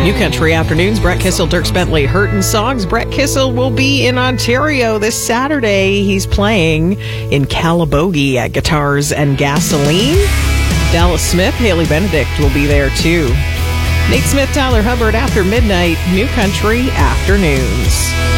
New Country Afternoons, Brett Kissel, Dierks Bentley, Hurtin' Songs. Brett Kissel will be in Ontario this Saturday. He's playing in Calabogie at Guitars and Gasoline. Dallas Smith, Haley Benedict will be there too. Nate Smith, Tyler Hubbard after midnight, New Country Afternoons.